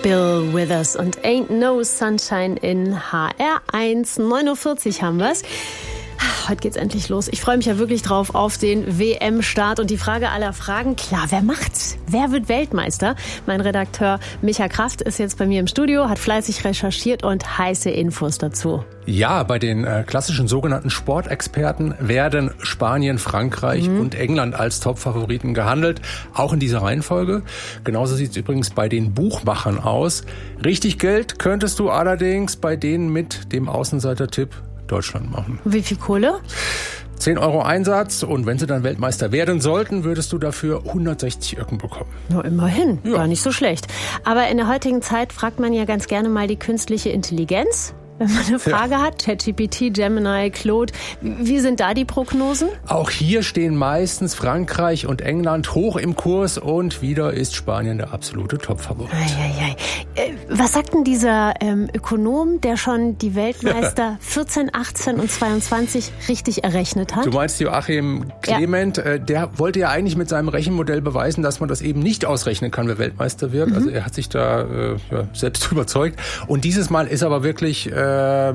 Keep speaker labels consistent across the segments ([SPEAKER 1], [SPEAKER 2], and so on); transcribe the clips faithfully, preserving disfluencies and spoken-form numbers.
[SPEAKER 1] Bill Withers und Ain't No Sunshine in H R eins. neun Uhr vierzig haben wir's. Heute geht's endlich los. Ich freue mich ja wirklich drauf auf den W M-Start und die Frage aller Fragen. Klar, wer macht's? Wer wird Weltmeister? Mein Redakteur Micha Kraft ist jetzt bei mir im Studio, hat fleißig recherchiert und heiße Infos dazu.
[SPEAKER 2] Ja, bei den äh, klassischen sogenannten Sportexperten werden Spanien, Frankreich mhm. und England als Top-Favoriten gehandelt. Auch in dieser Reihenfolge. Genauso sieht's übrigens bei den Buchmachern aus. Richtig Geld könntest du allerdings bei denen mit dem Außenseiter-Tipp Deutschland machen.
[SPEAKER 1] Wie viel Kohle?
[SPEAKER 2] zehn Euro Einsatz und wenn sie dann Weltmeister werden sollten, würdest du dafür hundertsechzig Öcken bekommen.
[SPEAKER 1] Ja, immerhin.
[SPEAKER 2] Ja.
[SPEAKER 1] Gar nicht so schlecht. Aber in der heutigen Zeit fragt man ja ganz gerne mal die künstliche Intelligenz. Wenn man eine Frage ja. hat, ChatGPT, Gemini, Claude, wie sind da die Prognosen?
[SPEAKER 2] Auch hier stehen meistens Frankreich und England hoch im Kurs und wieder ist Spanien der absolute Topfavorit.
[SPEAKER 1] Eieiei. Äh, was sagt denn dieser ähm, Ökonom, der schon die Weltmeister vierzehn, achtzehn und zweiundzwanzig richtig errechnet hat?
[SPEAKER 2] Du meinst Joachim Clement, ja. äh, der wollte ja eigentlich mit seinem Rechenmodell beweisen, dass man das eben nicht ausrechnen kann, wer Weltmeister wird. Mhm. Also er hat sich da äh, ja, selbst überzeugt. Und dieses Mal ist aber wirklich... Äh,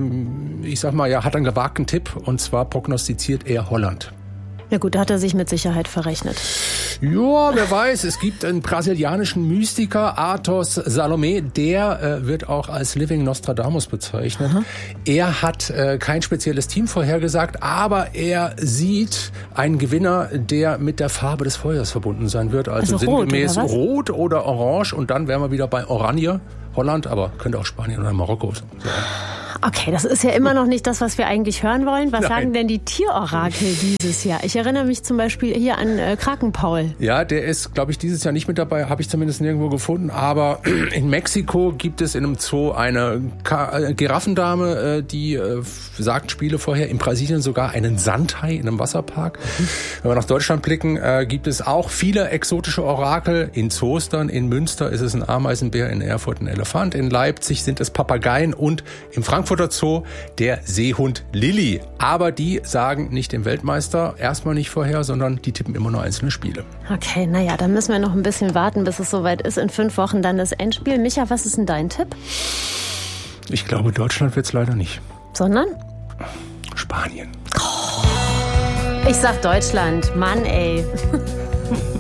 [SPEAKER 2] ich sag mal, ja, hat einen gewagten Tipp und zwar prognostiziert er Holland.
[SPEAKER 1] Ja gut, da hat er sich mit Sicherheit verrechnet.
[SPEAKER 2] Ja, wer weiß, es gibt einen brasilianischen Mystiker, Athos Salomé, der äh, wird auch als Living Nostradamus bezeichnet. Aha. Er hat äh, kein spezielles Team vorhergesagt, aber er sieht einen Gewinner, der mit der Farbe des Feuers verbunden sein wird. Also, also sinngemäß rot oder, rot oder orange und dann wären wir wieder bei Oranje. Holland, aber könnte auch Spanien oder Marokko sein.
[SPEAKER 1] Okay, das ist ja immer noch nicht das, was wir eigentlich hören wollen. Was Nein. sagen denn die Tierorakel dieses Jahr? Ich erinnere mich zum Beispiel hier an äh, Krakenpaul.
[SPEAKER 2] Ja, der ist, glaube ich, dieses Jahr nicht mit dabei, habe ich zumindest nirgendwo gefunden. Aber in Mexiko gibt es in einem Zoo eine Ka- äh, Giraffendame, äh, die äh, sagt Spiele vorher. In Brasilien sogar einen Sandhai in einem Wasserpark. Mhm. Wenn wir nach Deutschland blicken, äh, gibt es auch viele exotische Orakel. In Zoos dann, in Münster ist es ein Ameisenbär, in Erfurt ein Elefant, in Leipzig sind es Papageien und im Frankfurter Zoo der Seehund Lilly. Aber die sagen nicht dem Weltmeister erstmal nicht vorher, sondern die tippen immer nur einzelne Spiele.
[SPEAKER 1] Okay, naja, dann müssen wir noch ein bisschen warten, bis es soweit ist. In fünf Wochen dann das Endspiel. Micha, was ist denn dein Tipp?
[SPEAKER 2] Ich glaube, Deutschland wird's leider nicht.
[SPEAKER 1] Sondern?
[SPEAKER 2] Spanien.
[SPEAKER 1] Ich sag Deutschland. Mann, ey.